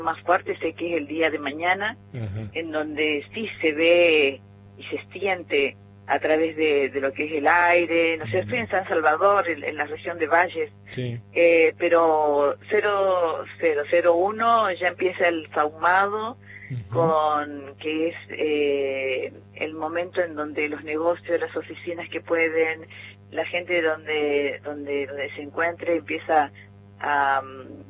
más fuerte sé que es el día de mañana, en donde sí se ve y se siente a través de lo que es el aire. No sé, estoy en San Salvador, en la región de Valles, pero 0001 ya empieza el sahumado, con que es el momento en donde los negocios, las oficinas que pueden, la gente donde se encuentre empieza a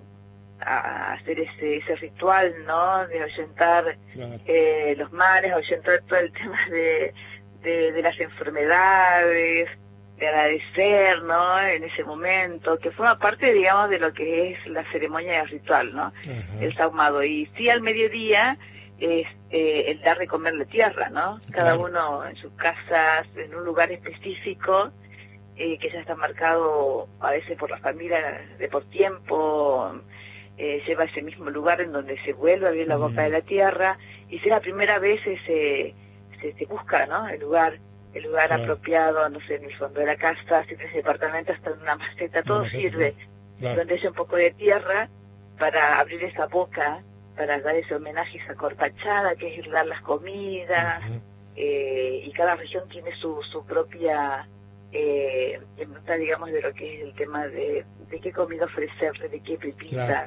hacer ese ritual, ¿no? De ahuyentar los males, ahuyentar todo el tema de las enfermedades, de agradecer, ¿no? En ese momento, que forma parte, digamos, de lo que es la ceremonia del ritual, ¿no? El sahumado. Y sí, al mediodía es el dar de comer la tierra, ¿no? Cada uno en sus casas, en un lugar específico, que ya está marcado a veces por la familia por tiempo, lleva ese mismo lugar en donde se vuelve a abrir la boca de la tierra, y si es la primera vez se busca, ¿no? El lugar apropiado, no sé, en el fondo de la casa, si tienes departamento, hasta en una maceta, todo sirve, donde haya un poco de tierra para abrir esa boca, para dar ese homenaje, esa corpachada, que es dar las comidas, y cada región tiene su propia digamos, de lo que es el tema de qué comida ofrecerle, de qué pepitas,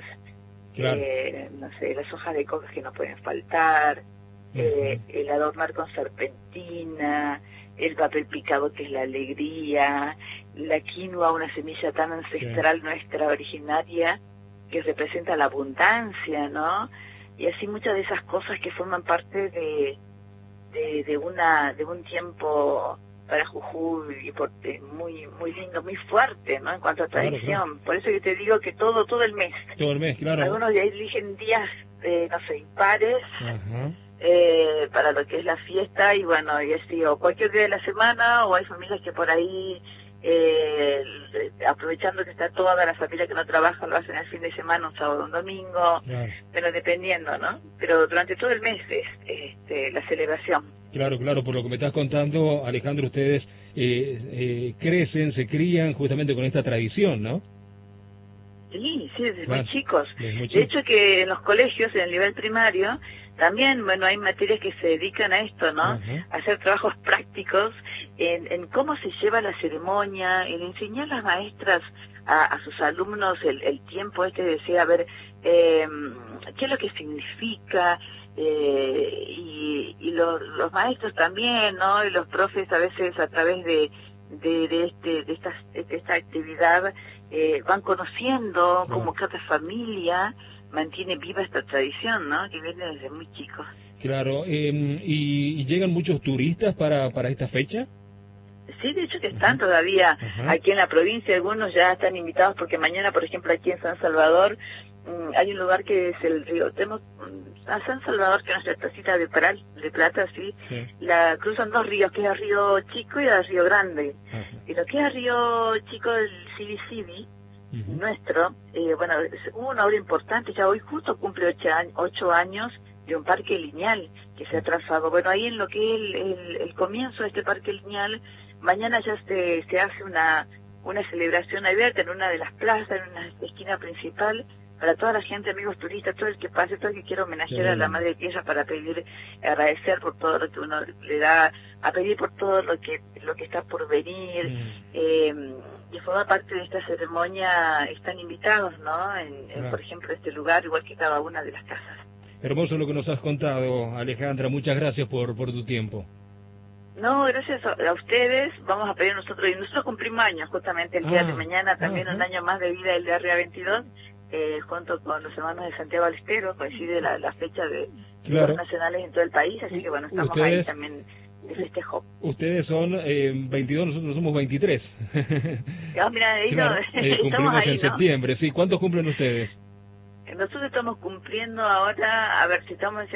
no sé, las hojas de coca que no pueden faltar, el adornar con serpentina, el papel picado que es la alegría, la quinoa, una semilla tan ancestral nuestra, originaria, que representa la abundancia, ¿no? Y así muchas de esas cosas que forman parte de un tiempo para Jujuy y muy lindo, muy fuerte, ¿no? En cuanto a tradición. Por eso yo te digo que todo el mes. Todo el mes, claro. Algunos de ahí eligen días, no sé, impares, para lo que es la fiesta, y bueno, y así, o cualquier día de la semana, o hay familias que por ahí, aprovechando que está toda la familia que no trabaja, lo hacen el fin de semana, un sábado, un domingo, pero dependiendo, ¿no? Pero durante todo el mes es la celebración. Claro, por lo que me estás contando, Alejandro, ustedes crecen, se crían justamente con esta tradición, ¿no? Sí, desde muy chicos. De hecho que en los colegios, en el nivel primario, también, bueno, hay materias que se dedican a esto, ¿no? A hacer trabajos prácticos en cómo se lleva la ceremonia, en enseñar a las maestras a sus alumnos el tiempo de decir, a ver, qué es lo que significa, y los maestros también, ¿no? Y los profes a veces a través de esta actividad van conociendo cómo cada familia mantiene viva esta tradición, ¿no? Que viene desde muy chicos. Claro, ¿y llegan muchos turistas para esta fecha? Sí, de hecho que están todavía aquí en la provincia, algunos ya están invitados, porque mañana, por ejemplo, aquí en San Salvador, hay un lugar que es el río, tenemos a San Salvador, que es nuestra tacita de plata, la cruzan dos ríos, que es el río Chico y el río Grande. Y lo que es el río Chico del Cibi nuestro, bueno, hubo una obra importante, ya hoy justo cumple 8 años de un parque lineal que se ha trazado. Bueno, ahí en lo que es el comienzo de este parque lineal, mañana ya se hace una celebración abierta en una de las plazas, en una esquina principal, para toda la gente, amigos turistas, todo el que pase, todo el que quiera homenajear a la Madre Tierra, para pedir, agradecer por todo lo que uno le da, a pedir por todo lo que está por venir, y forma parte de esta ceremonia. Están invitados, ¿no? Por ejemplo, este lugar, igual que cada una de las casas. Hermoso lo que nos has contado, Alejandra, muchas gracias por tu tiempo. No, gracias a ustedes. Vamos a pedir nosotros, y nosotros cumplimos años justamente el día de mañana, también un año más de vida del DRA 22, junto con los hermanos de Santiago del Estero, coincide la fecha de los nacionales en todo el país, así que bueno, estamos ahí también de festejo. Ustedes son 22, nosotros somos 23. Mira, ahí cumplimos ahí, en septiembre, sí. ¿Cuántos cumplen ustedes? Nosotros estamos cumpliendo ahora, a ver si estamos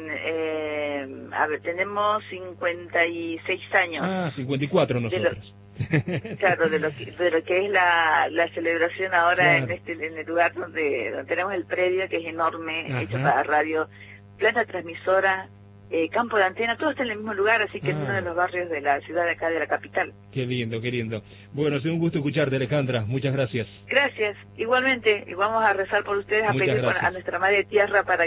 tenemos 56 años. 54 nosotros. Claro, de lo que es la celebración ahora en el lugar donde tenemos el predio, que es enorme, hecho para radio, planta transmisora, campo de antena, todo está en el mismo lugar, así que en uno de los barrios de la ciudad de acá, de la capital. Qué lindo, qué lindo. Bueno, ha sido un gusto escucharte, Alejandra. Muchas gracias. Gracias, igualmente, y vamos a rezar por ustedes, a pedir a nuestra Madre Tierra para